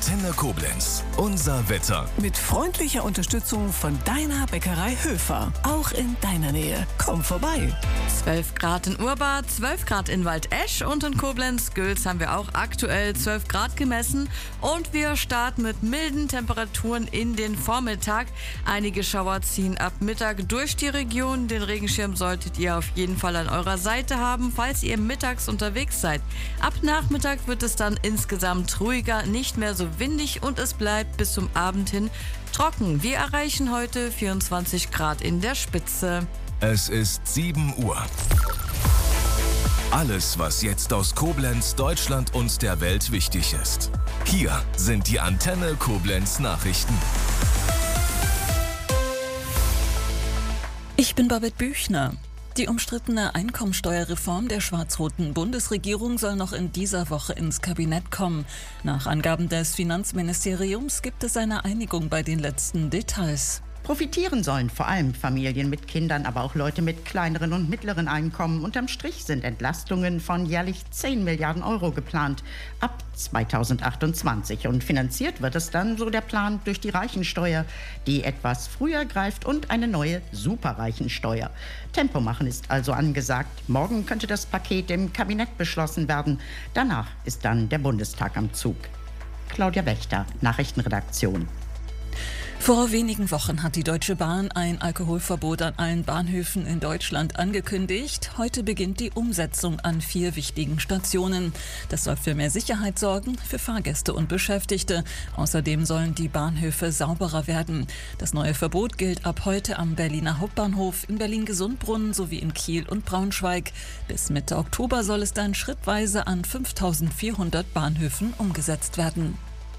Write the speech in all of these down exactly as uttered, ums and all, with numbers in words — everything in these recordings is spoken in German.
Antenne Koblenz. Unser Wetter. Mit freundlicher Unterstützung von deiner Bäckerei Höfer. Auch in deiner Nähe. Komm vorbei. zwölf Grad in Urbad, zwölf Grad in Waldesch und in Koblenz-Gülz haben wir auch aktuell zwölf Grad gemessen. Und wir starten mit milden Temperaturen in den Vormittag. Einige Schauer ziehen ab Mittag durch die Region. Den Regenschirm solltet ihr auf jeden Fall an eurer Seite haben, falls ihr mittags unterwegs seid. Ab Nachmittag wird es dann insgesamt ruhiger, nicht mehr so windig und es bleibt bis zum Abend hin trocken. Wir erreichen heute vierundzwanzig Grad in der Spitze. Es ist sieben Uhr. Alles, was jetzt aus Koblenz, Deutschland und der Welt wichtig ist. Hier sind die Antenne Koblenz Nachrichten. Ich bin Babette Büchner. Die umstrittene Einkommensteuerreform der schwarz-roten Bundesregierung soll noch in dieser Woche ins Kabinett kommen. Nach Angaben des Finanzministeriums gibt es eine Einigung bei den letzten Details. Profitieren sollen vor allem Familien mit Kindern, aber auch Leute mit kleineren und mittleren Einkommen. Unterm Strich sind Entlastungen von jährlich zehn Milliarden Euro geplant ab zweitausendachtundzwanzig. Und finanziert wird es dann, so der Plan, durch die Reichensteuer, die etwas früher greift, und eine neue Superreichensteuer. Tempo machen ist also angesagt. Morgen könnte das Paket im Kabinett beschlossen werden. Danach ist dann der Bundestag am Zug. Claudia Wächter, Nachrichtenredaktion. Vor wenigen Wochen hat die Deutsche Bahn ein Alkoholverbot an allen Bahnhöfen in Deutschland angekündigt. Heute beginnt die Umsetzung an vier wichtigen Stationen. Das soll für mehr Sicherheit sorgen, für Fahrgäste und Beschäftigte. Außerdem sollen die Bahnhöfe sauberer werden. Das neue Verbot gilt ab heute am Berliner Hauptbahnhof, in Berlin-Gesundbrunnen sowie in Kiel und Braunschweig. Bis Mitte Oktober soll es dann schrittweise an fünftausendvierhundert Bahnhöfen umgesetzt werden.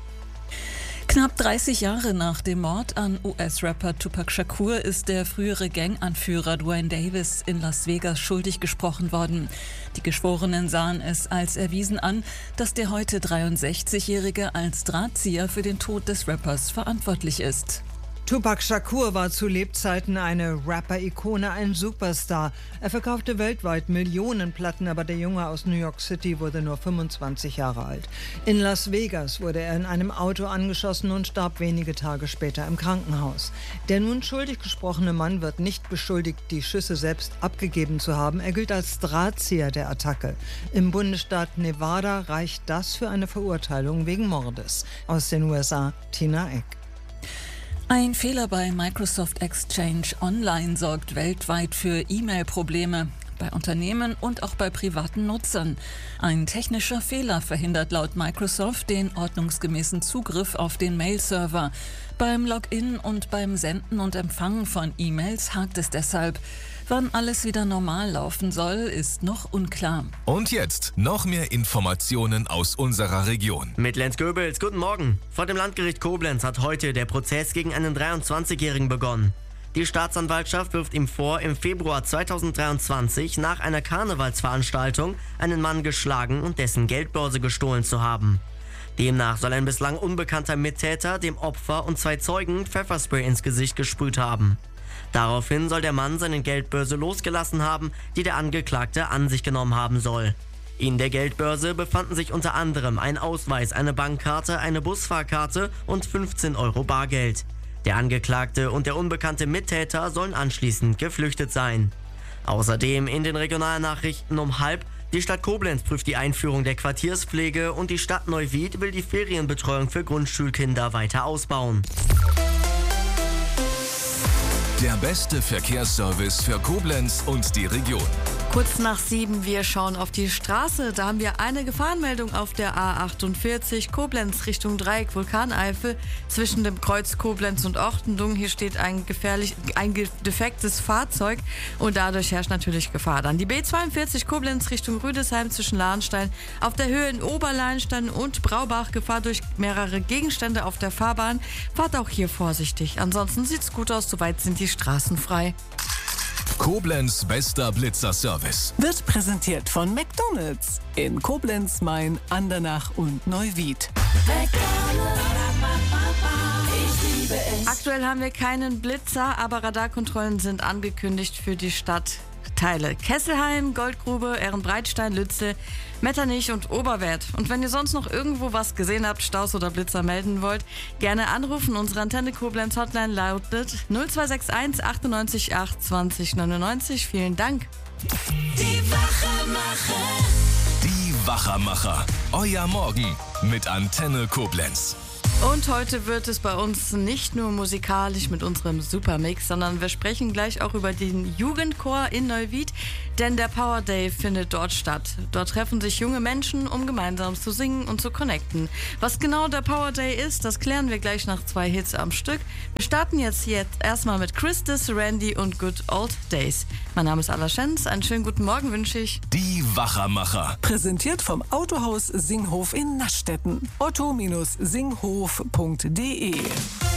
Knapp dreißig Jahre nach dem Mord an U S-Rapper Tupac Shakur ist der frühere Ganganführer Duane Davis in Las Vegas schuldig gesprochen worden. Die Geschworenen sahen es als erwiesen an, dass der heute dreiundsechzigjährige als Drahtzieher für den Tod des Rappers verantwortlich ist. Tupac Shakur war zu Lebzeiten eine Rapper-Ikone, ein Superstar. Er verkaufte weltweit Millionen Platten, aber der Junge aus New York City wurde nur fünfundzwanzig Jahre alt. In Las Vegas wurde er in einem Auto angeschossen und starb wenige Tage später im Krankenhaus. Der nun schuldig gesprochene Mann wird nicht beschuldigt, die Schüsse selbst abgegeben zu haben. Er gilt als Drahtzieher der Attacke. Im Bundesstaat Nevada reicht das für eine Verurteilung wegen Mordes. Aus den U S A, Tina Eck. Ein Fehler bei Microsoft Exchange Online sorgt weltweit für E-Mail-Probleme. Bei Unternehmen und auch bei privaten Nutzern. Ein technischer Fehler verhindert laut Microsoft den ordnungsgemäßen Zugriff auf den Mail-Server. Beim Login und beim Senden und Empfangen von E-Mails hakt es deshalb. Wann alles wieder normal laufen soll, ist noch unklar. Und jetzt noch mehr Informationen aus unserer Region. Mit Lenz Goebels, guten Morgen. Vor dem Landgericht Koblenz hat heute der Prozess gegen einen dreiundzwanzigjährigen begonnen. Die Staatsanwaltschaft wirft ihm vor, im Februar zweitausenddreiundzwanzig nach einer Karnevalsveranstaltung einen Mann geschlagen und dessen Geldbörse gestohlen zu haben. Demnach soll ein bislang unbekannter Mittäter dem Opfer und zwei Zeugen Pfefferspray ins Gesicht gesprüht haben. Daraufhin soll der Mann seine Geldbörse losgelassen haben, die der Angeklagte an sich genommen haben soll. In der Geldbörse befanden sich unter anderem ein Ausweis, eine Bankkarte, eine Busfahrkarte und fünfzehn Euro Bargeld. Der Angeklagte und der unbekannte Mittäter sollen anschließend geflüchtet sein. Außerdem in den Regionalnachrichten um halb: Die Stadt Koblenz prüft die Einführung der Quartierspflege und die Stadt Neuwied will die Ferienbetreuung für Grundschulkinder weiter ausbauen. Der beste Verkehrsservice für Koblenz und die Region. Kurz nach sieben, wir schauen auf die Straße. Da haben wir eine Gefahrenmeldung auf der A achtundvierzig, Koblenz Richtung Dreieck Vulkaneifel, zwischen dem Kreuz Koblenz und Ortendung. Hier steht ein gefährlich, ein defektes Fahrzeug und dadurch herrscht natürlich Gefahr. Dann die B zweiundvierzig, Koblenz Richtung Rüdesheim zwischen Lahnstein auf der Höhe in Oberlahnstein und Braubach. Gefahr durch mehrere Gegenstände auf der Fahrbahn. Fahrt auch hier vorsichtig. Ansonsten sieht's gut aus, soweit sind die Straßen frei. Koblenz bester Blitzerservice. Wird präsentiert von McDonald's in Koblenz, Main, Andernach und Neuwied. Aktuell haben wir keinen Blitzer, aber Radarkontrollen sind angekündigt für die Stadt Stadtteile: Kesselheim, Goldgrube, Ehrenbreitstein, Lützel, Metternich und Oberwerth. Und wenn ihr sonst noch irgendwo was gesehen habt, Staus oder Blitzer melden wollt, gerne anrufen. Unsere Antenne Koblenz Hotline lautet null zwei sechs eins achtundneunzig acht zwanzig neunundneunzig. Vielen Dank. Die Wachermacher. Die Wachermacher. Euer Morgen mit Antenne Koblenz. Und heute wird es bei uns nicht nur musikalisch mit unserem Supermix, sondern wir sprechen gleich auch über den Jugendchor in Neuwied, denn der Power Day findet dort statt. Dort treffen sich junge Menschen, um gemeinsam zu singen und zu connecten. Was genau der Power Day ist, das klären wir gleich nach zwei Hits am Stück. Wir starten jetzt, jetzt erstmal mit Christus, Randy und Good Old Days. Mein Name ist Alla Schenz, einen schönen guten Morgen wünsche ich. Die Wachermacher. Präsentiert vom Autohaus Singhof in Naschstetten. otto Bindestrich singhof punkt de